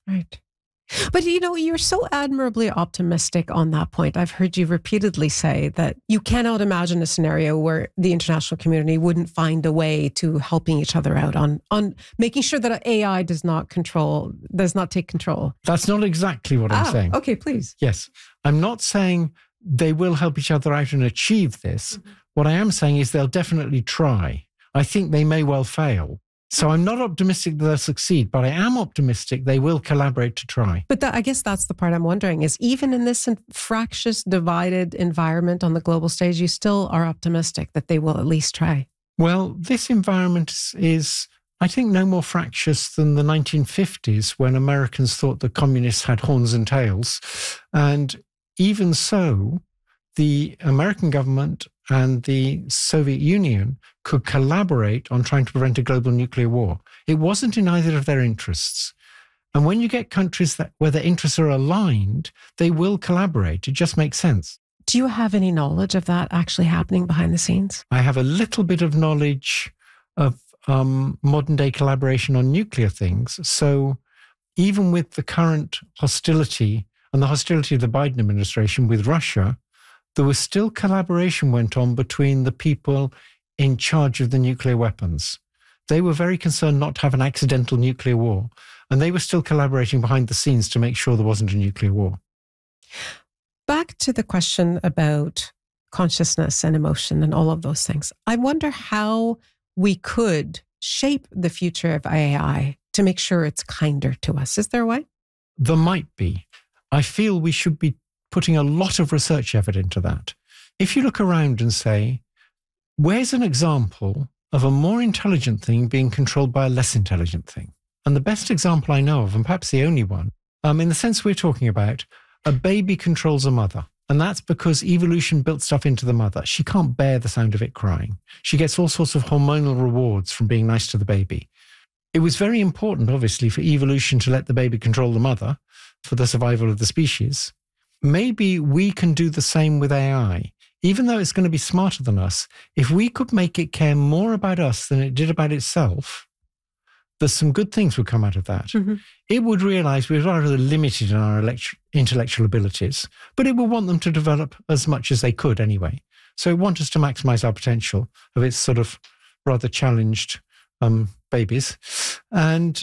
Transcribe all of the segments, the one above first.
Right. But you're so admirably optimistic on that point. I've heard you repeatedly say that you cannot imagine a scenario where the international community wouldn't find a way to helping each other out on making sure that AI does not take control. That's not exactly what I'm saying. Okay, please. Yes. I'm not saying they will help each other out and achieve this. Mm-hmm. What I am saying is they'll definitely try. I think they may well fail. So I'm not optimistic that they'll succeed, but I am optimistic they will collaborate to try. But I guess that's the part I'm wondering is even in this fractious, divided environment on the global stage, you still are optimistic that they will at least try. Well, this environment is, I think, no more fractious than the 1950s when Americans thought the communists had horns and tails. And even so, the American government and the Soviet Union could collaborate on trying to prevent a global nuclear war. It wasn't in either of their interests. And when you get countries where their interests are aligned, they will collaborate. It just makes sense. Do you have any knowledge of that actually happening behind the scenes? I have a little bit of knowledge of modern day collaboration on nuclear things. So even with the current hostility and the hostility of the Biden administration with Russia, there was still collaboration went on between the people in charge of the nuclear weapons. They were very concerned not to have an accidental nuclear war, and they were still collaborating behind the scenes to make sure there wasn't a nuclear war. Back to the question about consciousness and emotion and all of those things. I wonder how we could shape the future of AI to make sure it's kinder to us. Is there a way? There might be. I feel we should be putting a lot of research effort into that. If you look around and say, where's an example of a more intelligent thing being controlled by a less intelligent thing? And the best example I know of, and perhaps the only one, in the sense we're talking about, a baby controls a mother. And that's because evolution built stuff into the mother. She can't bear the sound of it crying. She gets all sorts of hormonal rewards from being nice to the baby. It was very important, obviously, for evolution to let the baby control the mother for the survival of the species. Maybe we can do the same with AI. Even though it's going to be smarter than us, if we could make it care more about us than it did about itself, there's some good things would come out of that. Mm-hmm. It would realize we're rather limited in our intellectual abilities, but it will want them to develop as much as they could anyway. So it wants us to maximize our potential of its sort of rather challenged babies. And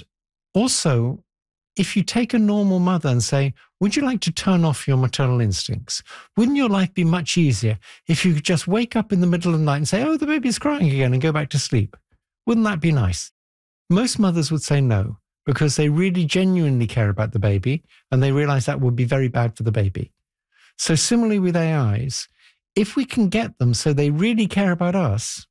also, if you take a normal mother and say, would you like to turn off your maternal instincts? Wouldn't your life be much easier if you could just wake up in the middle of the night and say, oh, the baby's crying again, and go back to sleep? Wouldn't that be nice? Most mothers would say no, because they really genuinely care about the baby and they realize that would be very bad for the baby. So similarly with AIs, if we can get them so they really care about us,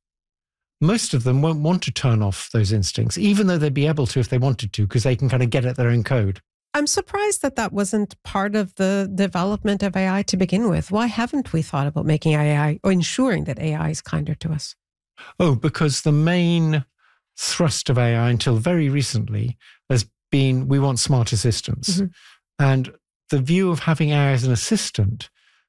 most of them won't want to turn off those instincts, even though they'd be able to if they wanted to, because they can kind of get at their own code. I'm surprised that wasn't part of the development of AI to begin with. Why haven't we thought about making AI or ensuring that AI is kinder to us? Oh, because the main thrust of AI until very recently has been, we want smart assistants. Mm-hmm. And the view of having AI as an assistant,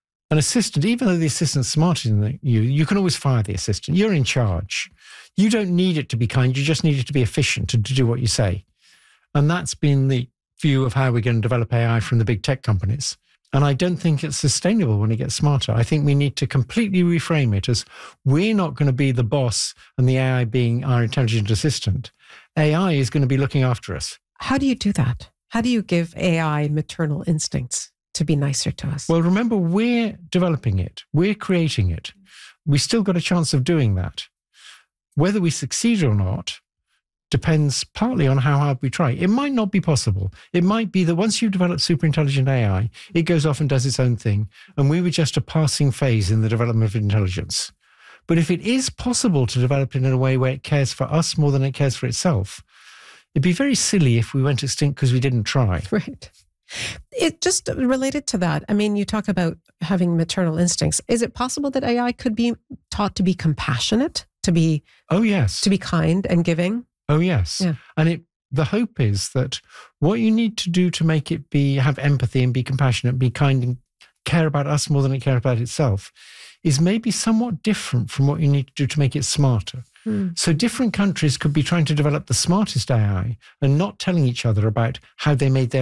even though the assistant's smarter than you can always fire the assistant. You're in charge. You don't need it to be kind. You just need it to be efficient and to do what you say. And that's been the view of how we're going to develop AI from the big tech companies. And I don't think it's sustainable when it gets smarter. I think we need to completely reframe it as we're not going to be the boss and the AI being our intelligent assistant. AI is going to be looking after us. How do you do that? How do you give AI maternal instincts to be nicer to us? Well, remember, we're developing it. We're creating it. We still got a chance of doing that. Whether we succeed or not depends partly on how hard we try. It might not be possible. It might be that once you've developed super intelligent AI, it goes off and does its own thing, and we were just a passing phase in the development of intelligence. But if it is possible to develop it in a way where it cares for us more than it cares for itself, it'd be very silly if we went extinct because we didn't try. Right. It just related to that. I mean, you talk about having maternal instincts. Is it possible that AI could be taught to be compassionate, to be to be kind and giving? Oh, yes. Yeah. And the hope is that what you need to do to make it have empathy and be compassionate, be kind and care about us more than it cares about itself is maybe somewhat different from what you need to do to make it smarter. So different countries could be trying to develop the smartest AI and not telling each other about how they made their